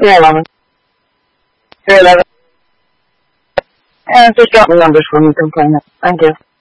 311. 311. And just drop the numbers for me, complain. Thank you.